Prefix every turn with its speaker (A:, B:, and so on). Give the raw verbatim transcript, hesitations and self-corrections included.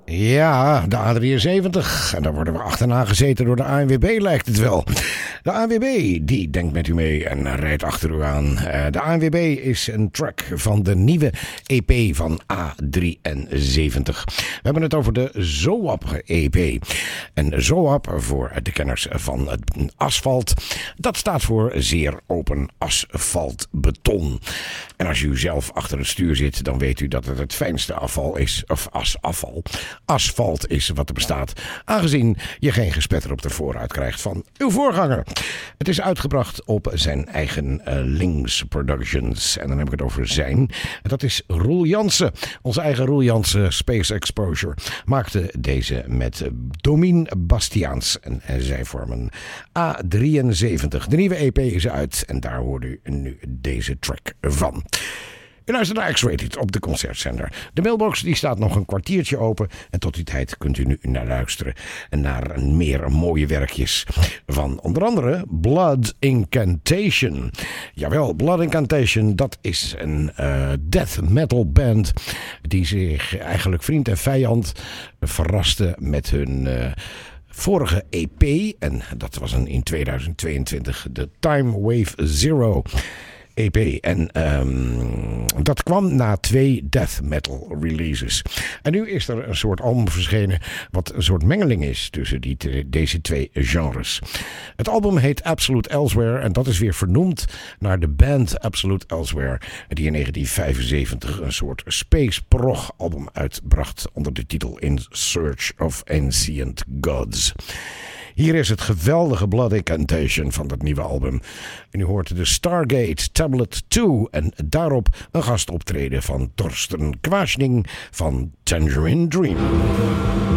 A: Ja, de A drieënzeventig. En daar worden we achterna gezeten door de A N W B, lijkt het wel. De A N W B, die denkt met u mee en rijdt achter u aan. Uh, de A N W B is een track van de nieuwe E P van A drieënzeventig. We hebben het over de ZOAP E P. En ZOAP, voor de kenners van het asfalt, dat staat voor zeer open asfaltbeton. En als u zelf achter het stuur zit, dan weet u dat het het fijnste afval is, of asafval. Asfalt is wat er bestaat, aangezien je geen gespetter op de vooruit krijgt van uw voorganger. Het is uitgebracht op zijn eigen uh, Links Productions. En dan heb ik het over zijn. Dat is Roel Jansen. Onze eigen Roel Jansen, Space Exposure, maakte deze met uh, Domien Bastiaans. En uh, zij vormen A drieënzeventig. De nieuwe E P is uit en daar hoort u nu deze track van. U luistert naar X-Rated op de Concertzender. De mailbox die staat nog een kwartiertje open. En tot die tijd kunt u nu naar luisteren. En naar meer mooie werkjes van onder andere Blood Incantation. Jawel, Blood Incantation, dat is een uh, death metal band die zich eigenlijk vriend en vijand verraste met hun Uh, vorige E P. En dat was een in tweeduizend tweeëntwintig, de Time Wave Zero E P. En um, dat kwam na twee death metal releases. En nu is er een soort album verschenen wat een soort mengeling is tussen die te, deze twee genres. Het album heet Absolute Elsewhere en dat is weer vernoemd naar de band Absolute Elsewhere, die in negentien vijfenzeventig een soort space prog album uitbracht onder de titel In Search of Ancient Gods. Hier is het geweldige Blood Incantation van dat nieuwe album. En u hoort de Stargate Tablet twee en daarop een gastoptreden van Torsten Quaschning van Tangerine Dream.